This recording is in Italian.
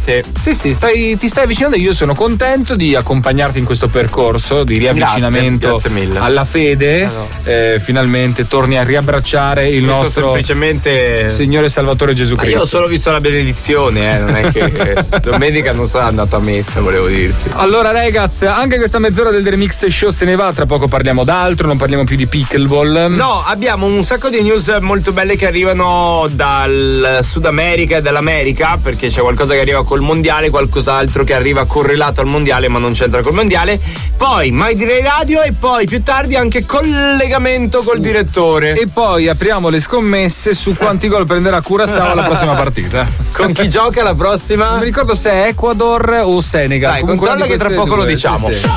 Sì, ti stai avvicinando e io sono contento di accompagnarti in questo percorso di riavvicinamento grazie mille. alla fede. Finalmente torni a riabbracciare il nostro semplicemente Signore Salvatore Gesù Cristo. Io ho solo visto la benedizione, non è che domenica non sono andato a messa, volevo dirti. Allora ragazzi, anche questa mezz'ora del Remix Show se ne va, tra poco parliamo d'altro, non parliamo più di pickleball. No, abbiamo un sacco di news molto belle che arrivano dal Sud America e dall'America, perché c'è qualcosa che arriva col mondiale, qualcos'altro che arriva correlato al mondiale ma non c'entra col mondiale. Poi Mai Direi Radio e poi più tardi anche collegamento col direttore. E poi apriamo le scommesse su quanti gol prenderà Curaçao alla prossima partita. Con chi gioca la prossima? Non mi ricordo se è Ecuador o Senegal. Dai, controlla che tra poco lo diciamo. Sì.